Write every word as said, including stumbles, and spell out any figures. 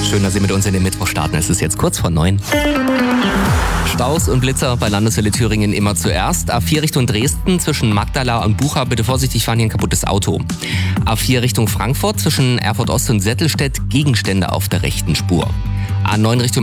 Schön, dass Sie mit uns in den Mittwoch starten. Es ist jetzt kurz vor neun. Staus und Blitzer bei Landeshölle Thüringen immer zuerst. A vier Richtung Dresden zwischen Magdala und Bucha. Bitte vorsichtig fahren, hier ein kaputtes Auto. A vier Richtung Frankfurt zwischen Erfurt Ost und Settelstedt. Gegenstände auf der rechten Spur. A neun Richtung